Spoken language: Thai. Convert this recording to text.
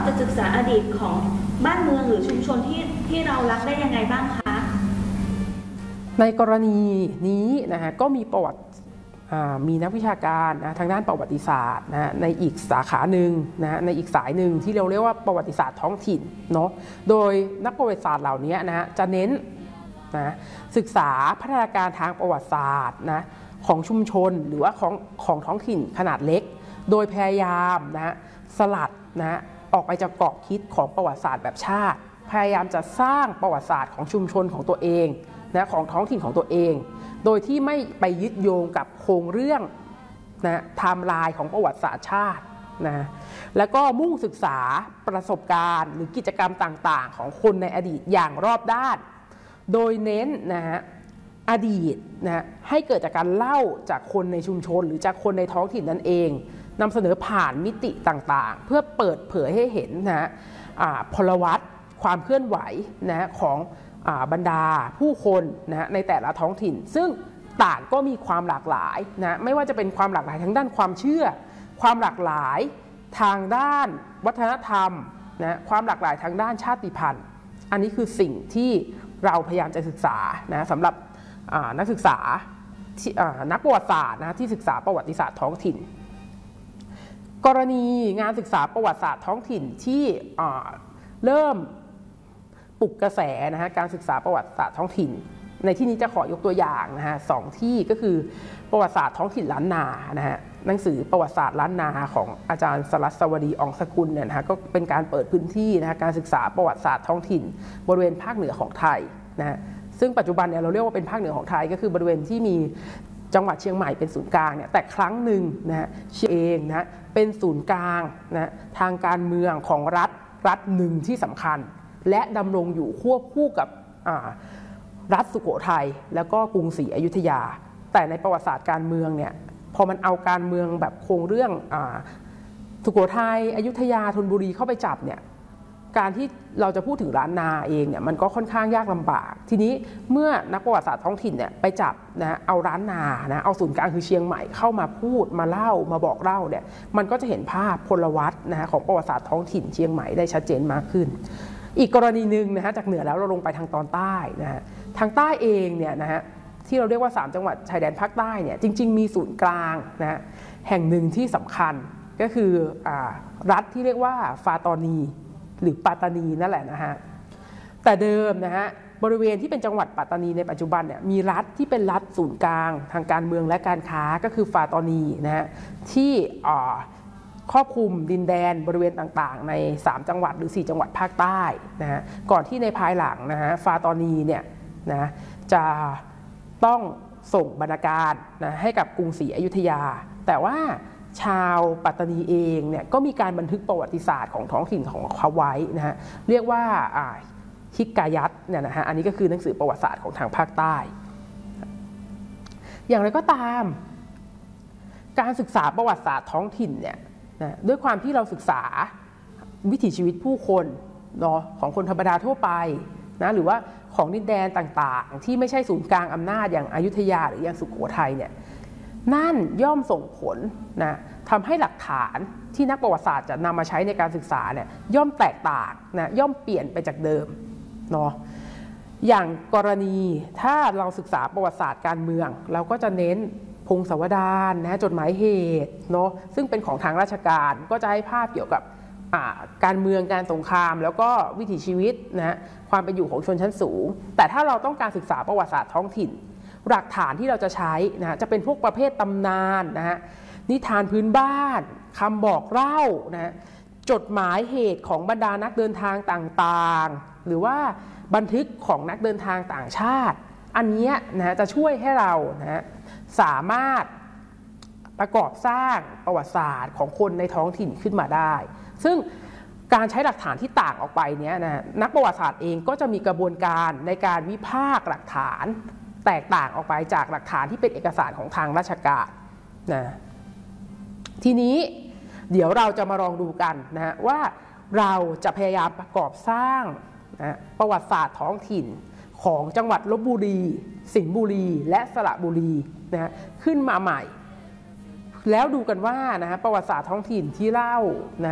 จะศึกษาอดีตของบ้านเมืองหรือชุมชนที่เรารักได้ยังไงบ้างคะในกรณีนี้นะฮะก็มีประวัติมีนักวิชาการทางด้านประวัติศาสตร์นะในอีกสาขาหนึ่งนะในอีกสายหนึ่งที่เราเรียกว่าประวัติศาสตร์ท้องถิ่นเนาะโดยนักประวัติศาสตร์เหล่านี้นะจะเน้นนะศึกษาพัฒนาการทางประวัติศาสตร์นะของชุมชนหรือว่าของท้องถิ่นขนาดเล็กโดยพยายามนะสลัดนะออกไปจากกรอบคิดของประวัติศาสตร์แบบชาติพยายามจะสร้างประวัติศาสตร์ของชุมชนของตัวเองนะของท้องถิ่นของตัวเองโดยที่ไม่ไปยึดโยงกับโครงเรื่องนะไทม์ไลน์ของประวัติศาสตร์ชาตินะแล้วก็มุ่งศึกษาประสบการณ์หรือกิจกรรมต่างๆของคนในอดีตอย่างรอบด้านโดยเน้นนะฮะอดีตนะให้เกิดจากการเล่าจากคนในชุมชนหรือจากคนในท้องถิ่นนั่นเองนำเสนอผ่านมิติต่างๆเพื่อเปิดเผยให้เห็นนะพลวัตความเคลื่อนไหวนะของบรรดาผู้คนนะในแต่ละท้องถิ่นซึ่งต่างก็มีความหลากหลายนะไม่ว่าจะเป็นความหลากหลายทางด้านความเชื่อความหลากหลายทางด้านวัฒนธรรมนะความหลากหลายทางด้านชาติพันธุ์อันนี้คือสิ่งที่เราพยายามจะศึกษานะสำหรับนักศึกษานักประวัติศาสตร์นะที่ศึกษาประวัติศาสตร์ท้องถิ่นกรณีงานศึกษาประวัติศาสตร์ท้องถิ่นที่เริ่มปลุกกระแสนะฮะการศึกษาประวัติศาสตร์ท้องถิ่นในที่นี้จะขอยกตัวอย่างนะฮะ2ที่ก็คือประวัติศาสตร์ท้องถิ่นล้านนานะฮะหนังสือประวัติศาสตร์ล้านนาของอาจารย์สรัสวดีอองสกุลเนี่ยนะฮะก็เป็นการเปิดพื้นที่นะฮะการศึกษาประวัติศาสตร์ท้องถิ่นบริเวณภาคเหนือของไทยนะฮะซึ่งปัจจุบันเนี่ยเราเรียกว่าเป็นภาคเหนือของไทยก็คือบริเวณที่มีจังหวัดเชียงใหม่เป็นศูนย์กลางเนี่ยแต่ครั้งหนึ่งนะฮะเชียงเองนะเป็นศูนย์กลางนะทางการเมืองของรัฐหนึ่งที่สำคัญและดำรงอยู่ควบคู่กับรัฐสุโขทัยแล้วก็กรุงศรีอยุธยาแต่ในประวัติศาสตร์การเมืองเนี่ยพอมันเอาการเมืองแบบโครงเรื่องสุโขทัยอยุธยาธนบุรีเข้าไปจับเนี่ยการที่เราจะพูดถึงล้านนาเองเนี่ยมันก็ค่อนข้างยากลำบากทีนี้เมื่อนักประวัติศาสตร์ท้องถิ่นเนี่ยไปจับนะเอาล้านนานะเอาศูนย์กลางคือเชียงใหม่เข้ามาพูดมาเล่ามาบอกเล่าเนี่ยมันก็จะเห็นภาพพลวัตนะของประวัติศาสตร์ท้องถิ่นเชียงใหม่ได้ชัดเจนมากขึ้นอีกกรณีหนึ่งนะฮะจากเหนือแล้วเราลงไปทางตอนใต้นะฮะทางใต้เองเนี่ยนะฮะที่เราเรียกว่า3จังหวัดชายแดนภาคใต้เนี่ยจริงๆมีศูนย์กลางนะฮะแห่งหนึ่งที่สำคัญก็คือรัฐที่เรียกว่าฟาตอนีหรือปัตตานีนั่นแหละนะฮะแต่เดิมนะฮะบริเวณที่เป็นจังหวัดปัตตานีในปัจจุบันเนี่ยมีรัฐที่เป็นรัฐศูนย์กลางทางการเมืองและการค้าก็คือฟาตอนีนะฮะที่ครอบคลุมดินแดนบริเวณต่างๆใน3จังหวัดหรือ4จังหวัดภาคใต้นะฮะก่อนที่ในภายหลังนะฮะฟาตอนีเนี่ยนะจะต้องส่งบรรณาการนะให้กับกรุงศรีอยุธยาแต่ว่าชาวปัตตานีเองเนี่ยก็มีการบันทึกประวัติศาสตร์ของท้องถิ่นของเขาไว้นะฮะเรียกว่าฮิกกายัตเนี่ยนะฮะอันนี้ก็คือหนังสือประวัติศาสตร์ของทางภาคใต้อย่างไรก็ตามการศึกษาประวัติศาสตร์ท้องถิ่นเนี่ยนะด้วยความที่เราศึกษาวิถีชีวิตผู้คนเนาะของคนธรรมดาทั่วไปนะหรือว่าของดินแดนต่างๆที่ไม่ใช่ศูนย์กลางอำนาจอย่างอยุธยาหรืออย่างสุโขทัยเนี่ยนั่นย่อมส่งผลนะทำให้หลักฐานที่นักประวัติศาสตร์จะนำมาใช้ในการศึกษาเนี่ยย่อมแตกต่างนะย่อมเปลี่ยนไปจากเดิมเนาะอย่างกรณีถ้าเราศึกษาประวัติศาสตร์การเมืองเราก็จะเน้นพงศาวดารนะจดหมายเหตุเนาะซึ่งเป็นของทางราชการก็จะให้ภาพเกี่ยวกับการเมืองการสงครามแล้วก็วิถีชีวิตนะความเป็นอยู่ของชนชั้นสูงแต่ถ้าเราต้องการศึกษาประวัติศาสตร์ท้องถิ่นหลักฐานที่เราจะใช้นะจะเป็นพวกประเภทตำนานนะฮะนิทานพื้นบ้านคำบอกเล่านะจดหมายเหตุของบรรดานักเดินทางต่างๆหรือว่าบันทึกของนักเดินทางต่างชาติอันนี้นะจะช่วยให้เรานะสามารถประกอบสร้างประวัติศาสตร์ของคนในท้องถิ่นขึ้นมาได้ซึ่งการใช้หลักฐานที่ต่างออกไปเนี้ยนะนักประวัติศาสตร์เองก็จะมีกระบวนการในการวิพากษ์หลักฐานแตกต่างออกไปจากหลักฐานที่เป็นเอกสารของทางราชการนะทีนี้เดี๋ยวเราจะมาลองดูกันนะว่าเราจะพยายามประกอบสร้างนะประวัติศาสตร์ท้องถิ่นของจังหวัดลพบุรีสิงห์บุรีและสระบุรีนะขึ้นมาใหม่แล้วดูกันว่านะประวัติศาสตร์ท้องถิ่นที่เล่านะ